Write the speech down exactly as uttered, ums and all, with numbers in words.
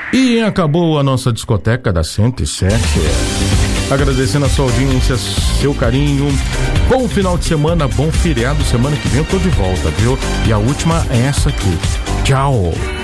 E acabou a nossa discoteca da cento e sete. Agradecendo a sua audiência, seu carinho. Bom final de semana, bom feriado. Semana que vem eu tô de volta, viu? E a última é essa aqui. Tchau.